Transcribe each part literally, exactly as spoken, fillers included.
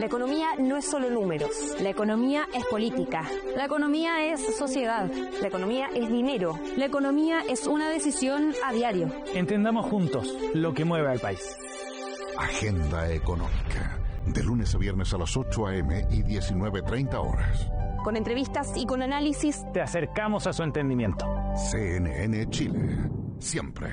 La economía no es solo números. La economía es política. La economía es sociedad. La economía es dinero. La economía es una decisión a diario. Entendamos juntos lo que mueve al país. Agenda Económica. De lunes a viernes a las ocho a eme y diecinueve treinta horas. Con entrevistas y con análisis. Te acercamos a su entendimiento. C N N Chile. Siempre.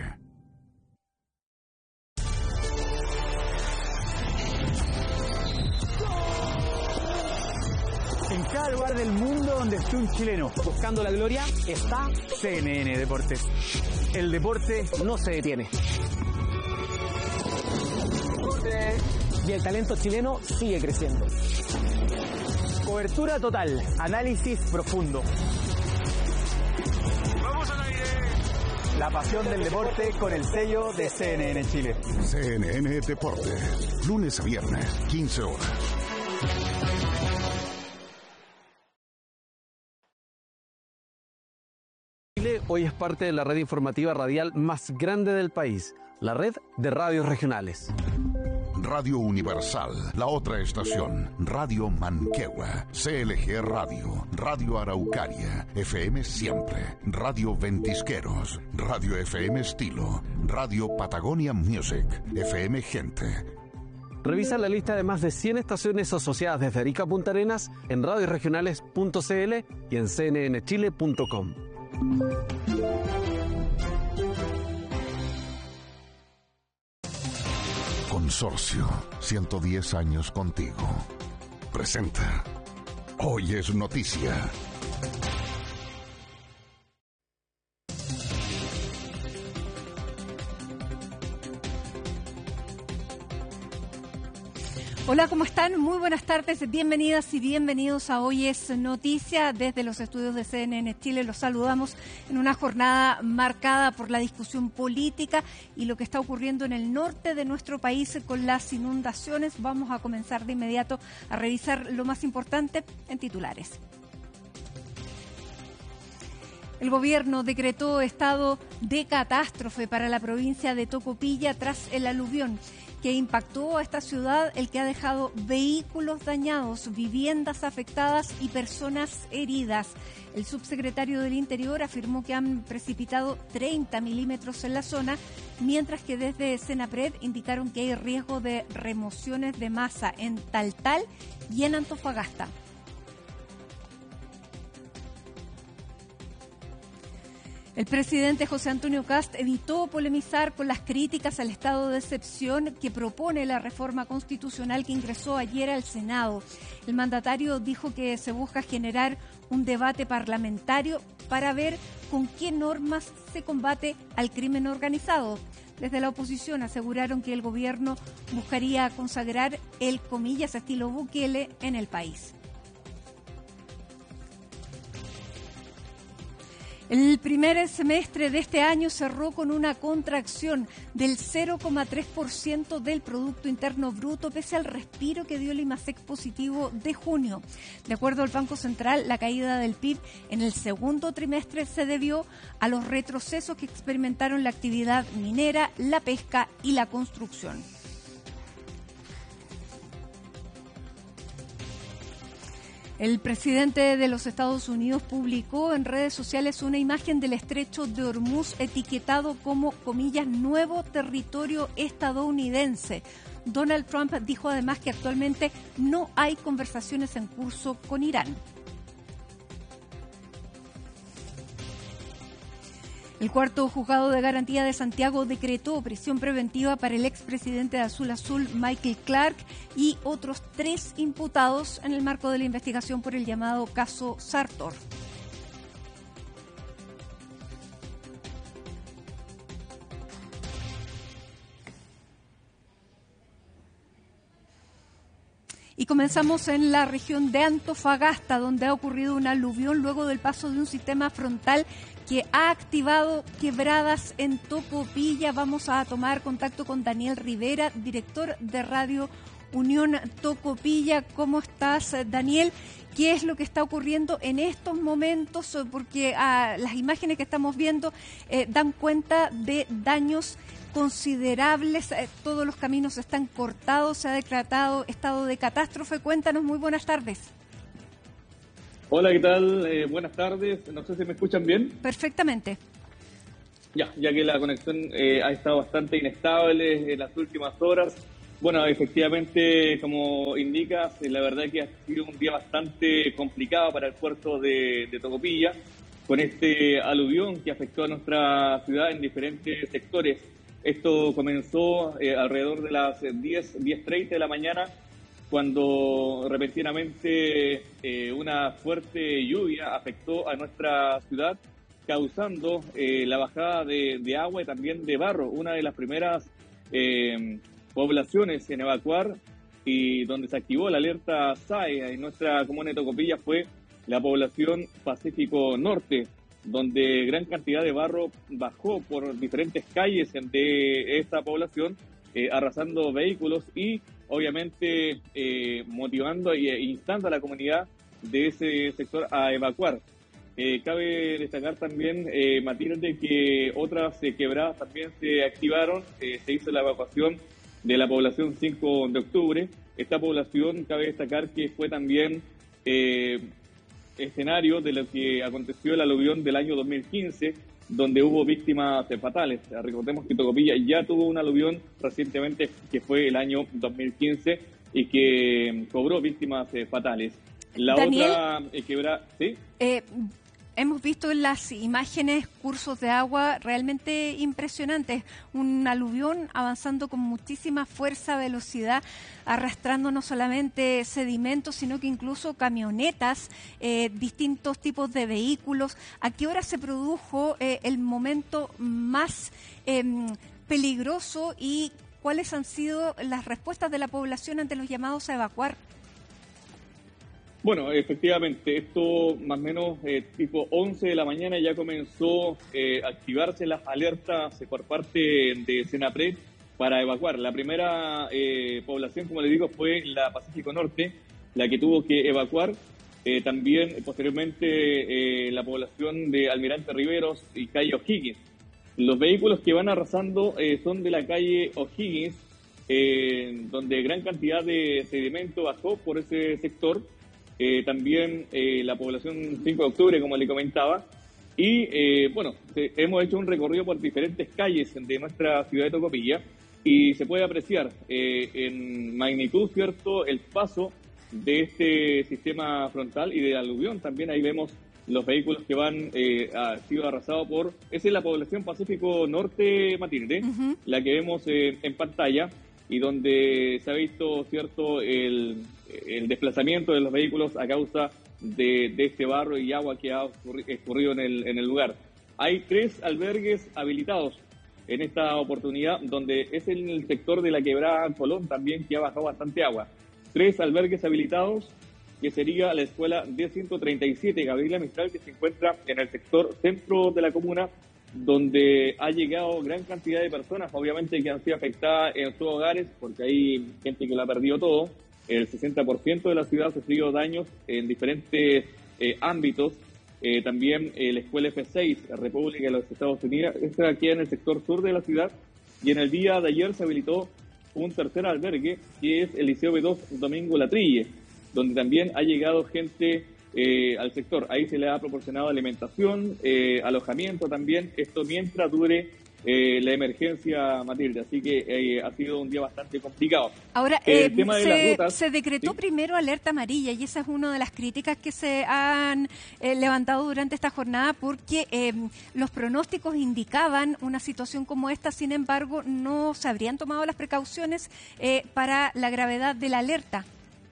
En cada lugar del mundo donde esté un chileno buscando la gloria, está C N N Deportes. El deporte no se detiene. Y el talento chileno sigue creciendo. Cobertura total, análisis profundo. ¡Vamos al aire! La pasión del deporte con el sello de C N N Chile. C N N Deportes. Lunes a viernes, quince horas. Hoy es parte de la red informativa radial más grande del país, la red de radios regionales. Radio Universal, la otra estación, Radio Manquehue, C L G Radio, Radio Araucaria, F M Siempre, Radio Ventisqueros, Radio F M Estilo, Radio Patagonia Music, F M Gente. Revisa la lista de más de cien estaciones asociadas desde Arica a Punta Arenas en radioregionales punto c l y en c n n chile punto com. Consorcio, ciento diez años contigo. Presenta. Hoy es noticia. Hola, ¿cómo están? Muy buenas tardes, bienvenidas y bienvenidos a Hoy es Noticia. Desde los estudios de C N N Chile los saludamos en una jornada marcada por la discusión política y lo que está ocurriendo en el norte de nuestro país con las inundaciones. Vamos a comenzar de inmediato a revisar lo más importante en titulares. El gobierno decretó estado de catástrofe para la provincia de Tocopilla tras el aluvión que impactó a esta ciudad, el que ha dejado vehículos dañados, viviendas afectadas y personas heridas. El subsecretario del Interior afirmó que han precipitado treinta milímetros en la zona, mientras que desde Senapred indicaron que hay riesgo de remociones de masa en Taltal y en Antofagasta. El presidente José Antonio Kast evitó polemizar con las críticas al estado de excepción que propone la reforma constitucional que ingresó ayer al Senado. El mandatario dijo que se busca generar un debate parlamentario para ver con qué normas se combate al crimen organizado. Desde la oposición aseguraron que el gobierno buscaría consagrar el, comillas, estilo Bukele en el país. El primer semestre de este año cerró con una contracción del cero coma tres por ciento del Producto Interno Bruto, pese al respiro que dio el IMASEC positivo de junio. De acuerdo al Banco Central, la caída del P I B en el segundo trimestre se debió a los retrocesos que experimentaron la actividad minera, la pesca y la construcción. El presidente de los Estados Unidos publicó en redes sociales una imagen del estrecho de Hormuz etiquetado como, comillas, nuevo territorio estadounidense. Donald Trump dijo además que actualmente no hay conversaciones en curso con Irán. El cuarto juzgado de garantía de Santiago decretó prisión preventiva para el expresidente de Azul Azul, Michael Clark, y otros tres imputados en el marco de la investigación por el llamado caso Sartor. Y comenzamos en la región de Antofagasta, donde ha ocurrido un aluvión luego del paso de un sistema frontal que ha activado quebradas en Tocopilla. Vamos a tomar contacto con Daniel Rivera, director de Radio Unión Tocopilla. ¿Cómo estás, Daniel? ¿Qué es lo que está ocurriendo en estos momentos? Porque ah, las imágenes que estamos viendo eh, dan cuenta de daños considerables, eh, todos los caminos están cortados, se ha decretado estado de catástrofe. Cuéntanos, muy buenas tardes. Hola, ¿qué tal? Eh, buenas tardes, no sé si me escuchan bien. Perfectamente. Ya, ya que la conexión eh, ha estado bastante inestable en las últimas horas. Bueno, efectivamente, como indicas, la verdad que ha sido un día bastante complicado para el puerto de, de Tocopilla, con este aluvión que afectó a nuestra ciudad en diferentes sectores. Esto comenzó eh, alrededor de las diez, diez treinta de la mañana, cuando repentinamente eh, una fuerte lluvia afectó a nuestra ciudad, causando eh, la bajada de, de agua y también de barro, una de las primeras eh, poblaciones en evacuar, y donde se activó la alerta S A E en nuestra comuna de Tocopilla fue la población Pacífico Norte, donde gran cantidad de barro bajó por diferentes calles de esta población, eh, arrasando vehículos y obviamente eh, motivando e instando a la comunidad de ese sector a evacuar. Eh, cabe destacar también, eh, Matilde, que otras eh, quebradas también se activaron, eh, se hizo la evacuación de la población cinco de octubre. Esta población, cabe destacar que fue también eh, escenario de lo que aconteció el aluvión del año dos mil quince, donde hubo víctimas eh, fatales. Recordemos que Tocopilla ya tuvo un aluvión recientemente, que fue el año dos mil quince, y que eh, cobró víctimas eh, fatales. La Daniel, otra eh, quebrada... ¿sí? Eh, Hemos visto en las imágenes cursos de agua realmente impresionantes, un aluvión avanzando con muchísima fuerza, velocidad, arrastrando no solamente sedimentos, sino que incluso camionetas, eh, distintos tipos de vehículos. ¿A qué hora se produjo eh, el momento más eh, peligroso y cuáles han sido las respuestas de la población ante los llamados a evacuar? Bueno, efectivamente, esto más o menos eh, tipo once de la mañana ya comenzó eh, a activarse las alertas eh, por parte de Senapred para evacuar. La primera eh, población, como le digo, fue la Pacífico Norte, la que tuvo que evacuar. Eh, también, eh, posteriormente, eh, la población de Almirante Riveros y calle O'Higgins. Los vehículos que van arrasando eh, son de la calle O'Higgins, eh, donde gran cantidad de sedimento bajó por ese sector. Eh, también eh, la población cinco de octubre, como le comentaba, y eh, bueno, te, hemos hecho un recorrido por diferentes calles de nuestra ciudad de Tocopilla y se puede apreciar eh, en magnitud, ¿cierto?, el paso de este sistema frontal y de aluvión. También ahí vemos los vehículos que van, eh, ha sido arrasados por, esa es la población Pacífico Norte, Matilde, uh-huh. la que vemos eh, en pantalla, y donde se ha visto, cierto, el, el desplazamiento de los vehículos a causa de, de este barro y agua que ha escurrido en el, en el lugar. Hay tres albergues habilitados en esta oportunidad, donde es en el sector de la quebrada Colón también, que ha bajado bastante agua. Tres albergues habilitados, que sería la escuela D ciento treinta y siete Gabriela Mistral, que se encuentra en el sector centro de la comuna, donde ha llegado gran cantidad de personas, obviamente, que han sido afectadas en sus hogares, porque hay gente que lo ha perdido todo. El sesenta por ciento de la ciudad ha sufrido daños en diferentes eh, ámbitos. Eh, también eh, la escuela F seis, República de los Estados Unidos, está aquí en el sector sur de la ciudad, y en el día de ayer se habilitó un tercer albergue, que es el Liceo B dos Domingo Latrille, donde también ha llegado gente Eh, al sector. Ahí se le ha proporcionado alimentación, eh, alojamiento también, esto mientras dure eh, la emergencia, Matilde, así que eh, ha sido un día bastante complicado. Ahora, eh, el tema de se, las rutas, se decretó ¿sí? primero alerta amarilla, y esa es una de las críticas que se han eh, levantado durante esta jornada, porque eh, los pronósticos indicaban una situación como esta. Sin embargo, no se habrían tomado las precauciones eh, para la gravedad de la alerta.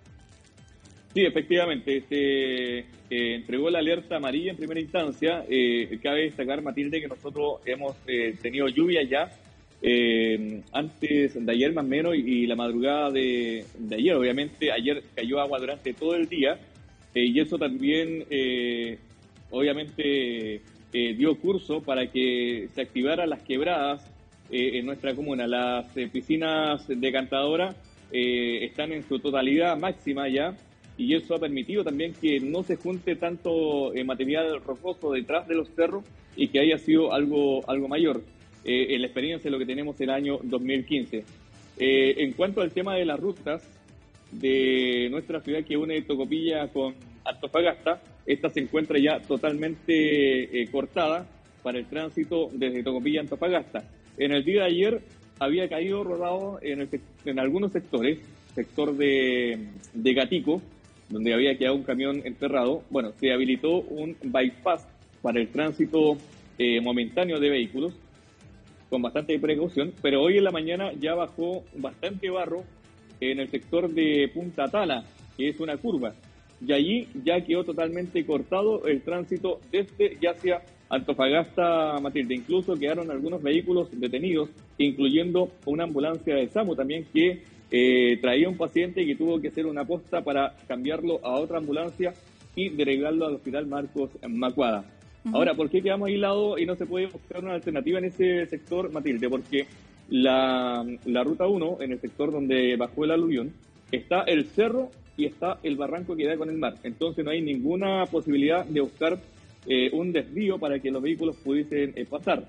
Sí, efectivamente, se eh, entregó la alerta amarilla en primera instancia. Eh, cabe destacar, Matilde, que nosotros hemos eh, tenido lluvia ya eh, antes de ayer más o menos, y, y la madrugada de, de ayer. Obviamente ayer cayó agua durante todo el día, eh, y eso también eh, obviamente eh, dio curso para que se activaran las quebradas eh, en nuestra comuna. Las eh, piscinas decantadoras eh, están en su totalidad máxima ya, y eso ha permitido también que no se junte tanto eh, material rocoso detrás de los cerros y que haya sido algo, algo mayor. eh, en la experiencia de lo que tenemos el año dos mil quince. Eh, en cuanto al tema de las rutas de nuestra ciudad que une Tocopilla con Antofagasta, esta se encuentra ya totalmente eh, cortada para el tránsito desde Tocopilla a Antofagasta. En el día de ayer había caído rodado en, el, en algunos sectores, sector de, de Gatico, donde había quedado un camión enterrado. Bueno, se habilitó un bypass para el tránsito eh, momentáneo de vehículos, con bastante precaución, pero hoy en la mañana ya bajó bastante barro en el sector de Punta Tala, que es una curva, y allí ya quedó totalmente cortado el tránsito desde y hacia Antofagasta, Matilde. Incluso quedaron algunos vehículos detenidos, incluyendo una ambulancia de SAMU también que eh, traía un paciente que tuvo que hacer una posta para cambiarlo a otra ambulancia y derivarlo al Hospital Marcos Macuada. Uh-huh. Ahora, ¿por qué quedamos aislados y no se puede buscar una alternativa en ese sector, Matilde? Porque la, la ruta uno, en el sector donde bajó el aluvión, está el cerro y está el barranco que da con el mar. Entonces no hay ninguna posibilidad de buscar eh, un desvío para que los vehículos pudiesen eh, pasar.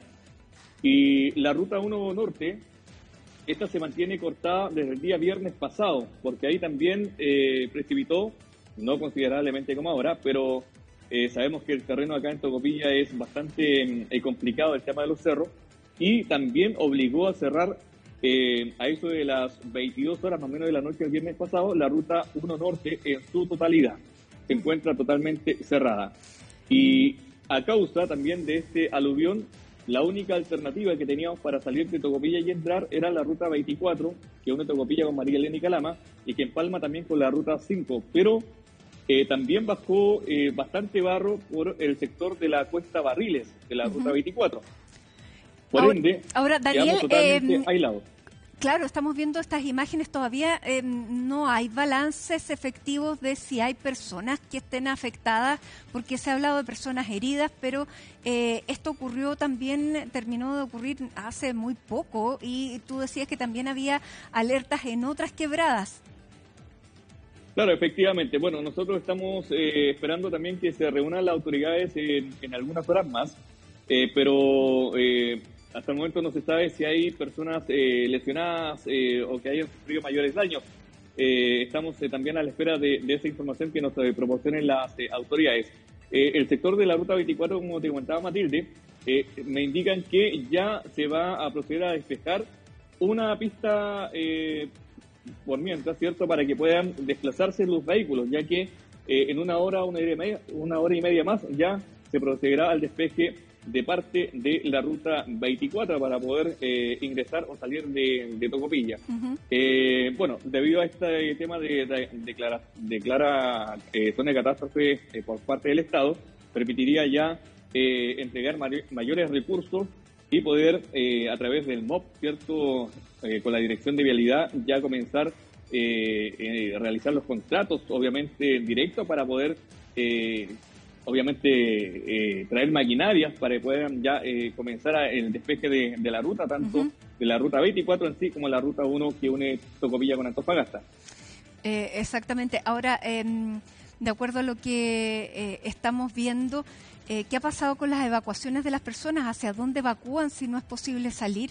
Y la ruta uno norte, esta se mantiene cortada desde el día viernes pasado, porque ahí también eh, precipitó, no considerablemente como ahora, pero eh, sabemos que el terreno acá en Tocopilla es bastante eh, complicado, el tema de los cerros, y también obligó a cerrar eh, a eso de las veintidós horas más o menos de la noche del viernes pasado, la ruta uno norte en su totalidad se encuentra totalmente cerrada. Y a causa también de este aluvión, la única alternativa que teníamos para salir de Tocopilla y entrar era la ruta veinticuatro, que une Tocopilla con María Elena y Calama, y que empalma también con la ruta cinco, pero eh, también bajó eh, bastante barro por el sector de la Cuesta Barriles, de la uh-huh. ruta veinticuatro. Por ahora, ende, ahora Daniel, totalmente eh, aislados. Claro, estamos viendo estas imágenes, todavía eh, no hay balances efectivos de si hay personas que estén afectadas, porque se ha hablado de personas heridas, pero eh, esto ocurrió también, terminó de ocurrir hace muy poco, y tú decías que también había alertas en otras quebradas. Claro, efectivamente. Bueno, nosotros estamos eh, esperando también que se reúnan las autoridades en, en algunas horas más, eh, pero... Eh, hasta el momento no se sabe si hay personas eh, lesionadas eh, o que hayan sufrido mayores daños. Eh, estamos eh, también a la espera de, de esa información que nos eh, proporcionen las eh, autoridades. Eh, el sector de la ruta veinticuatro, como te comentaba Matilde, eh, me indican que ya se va a proceder a despejar una pista eh, por mientras, ¿cierto?, para que puedan desplazarse los vehículos, ya que eh, en una hora, una hora y media, una hora y media más ya se procederá al despeje de parte de la ruta veinticuatro para poder eh, ingresar o salir de, de Tocopilla. Uh-huh. Eh, bueno, debido a este tema de, de, de clara, de clara eh, zona de catástrofe eh, por parte del Estado, permitiría ya eh, entregar may- mayores recursos y poder, eh, a través del M O P, ¿cierto?, eh, con la Dirección de Vialidad, ya comenzar eh, eh, realizar los contratos, obviamente, directos para poder... Eh, obviamente eh, traer maquinarias para que puedan ya eh, comenzar a, el despeje de, de la ruta, tanto uh-huh. de la ruta veinticuatro en sí como la ruta uno que une Tocopilla con Antofagasta. Eh, exactamente. Ahora, eh, de acuerdo a lo que eh, estamos viendo, eh, ¿qué ha pasado con las evacuaciones de las personas? ¿Hacia dónde evacúan si no es posible salir?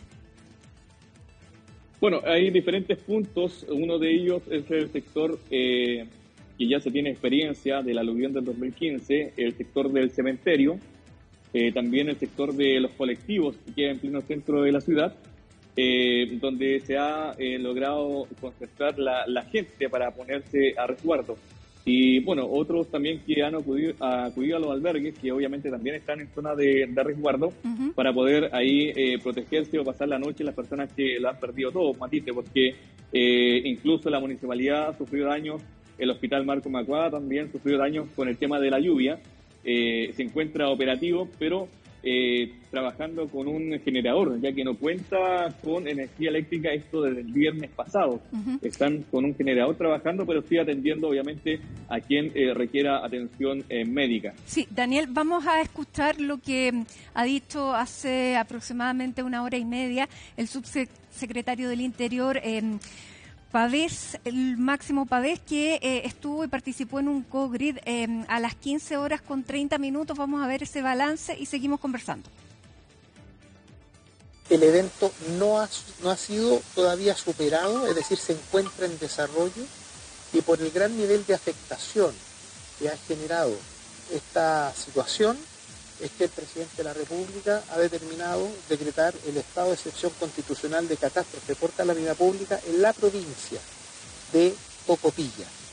Bueno, hay diferentes puntos. Uno de ellos es el sector... Eh, que ya se tiene experiencia del aluvión del dos mil quince, el sector del cementerio, eh, también el sector de los colectivos que queda en pleno centro de la ciudad, eh, donde se ha eh, logrado concentrar la, la gente para ponerse a resguardo. Y bueno, otros también que han acudido, acudido a los albergues, que obviamente también están en zona de, de resguardo, uh-huh. para poder ahí eh, protegerse o pasar la noche las personas que lo han perdido todo, Matite, porque eh, incluso la municipalidad ha sufrido daños. El Hospital Marcos Macuada también sufrió daños con el tema de la lluvia. Eh, se encuentra operativo, pero eh, trabajando con un generador, ya que no cuenta con energía eléctrica esto desde el viernes pasado. Uh-huh. Están con un generador trabajando, pero sí atendiendo, obviamente, a quien eh, requiera atención eh, médica. Sí, Daniel, vamos a escuchar lo que ha dicho hace aproximadamente una hora y media el subsecretario del Interior, eh, Pavés, el Máximo Pavés, que eh, estuvo y participó en un co-grid eh, a las quince horas con treinta minutos. Vamos a ver ese balance y seguimos conversando. el evento no ha, no ha sido todavía superado, es decir, se encuentra en desarrollo, y por el gran nivel de afectación que ha generado esta situación, es que el presidente de la República ha determinado decretar el estado de excepción constitucional de catástrofe por calamidad pública en la provincia de Tocopilla.